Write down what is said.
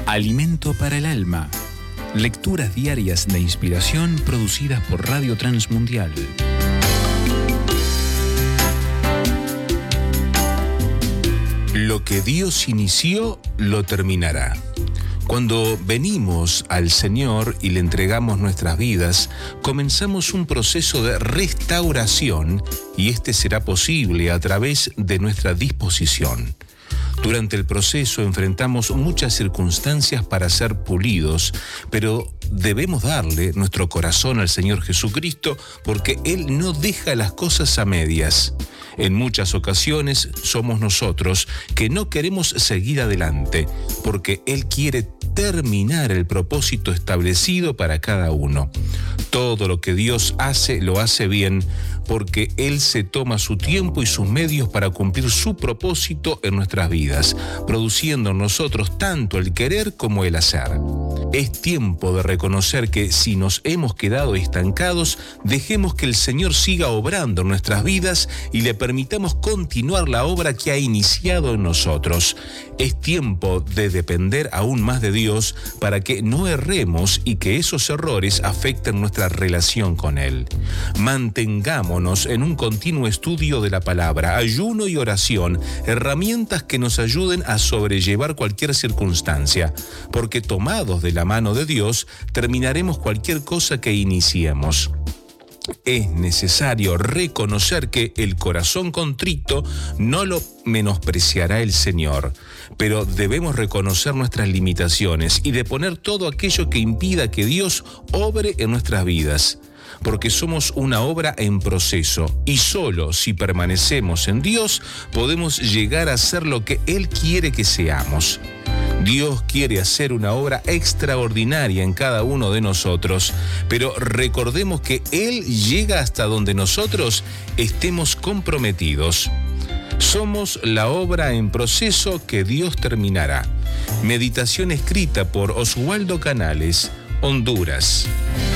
Alimento para el alma. Lecturas diarias de inspiración producidas por Radio Transmundial. Lo que Dios inició, lo terminará. Cuando venimos al Señor y le entregamos nuestras vidas, comenzamos un proceso de restauración y este será posible a través de nuestra disposición. Durante el proceso enfrentamos muchas circunstancias para ser pulidos, pero debemos darle nuestro corazón al Señor Jesucristo porque Él no deja las cosas a medias. En muchas ocasiones somos nosotros que no queremos seguir adelante porque Él quiere terminar el propósito establecido para cada uno. Todo lo que Dios hace, lo hace bien, porque Él se toma su tiempo y sus medios para cumplir su propósito en nuestras vidas, produciendo en nosotros tanto el querer como el hacer. Es tiempo de reconocer que si nos hemos quedado estancados, dejemos que el Señor siga obrando en nuestras vidas y le permitamos continuar la obra que ha iniciado en nosotros. Es tiempo de depender aún más de Dios para que no erremos y que esos errores afecten nuestra relación con Él. Mantengámonos en un continuo estudio de la palabra, ayuno y oración, herramientas que nos ayuden a sobrellevar cualquier circunstancia, porque tomados de la mano de Dios, terminaremos cualquier cosa que iniciemos. Es necesario reconocer que el corazón contrito no lo menospreciará el Señor, pero debemos reconocer nuestras limitaciones y deponer todo aquello que impida que Dios obre en nuestras vidas, porque somos una obra en proceso y solo si permanecemos en Dios podemos llegar a ser lo que Él quiere que seamos. Dios quiere hacer una obra extraordinaria en cada uno de nosotros, pero recordemos que Él llega hasta donde nosotros estemos comprometidos. Somos la obra en proceso que Dios terminará. Meditación escrita por Oswaldo Canales, Honduras.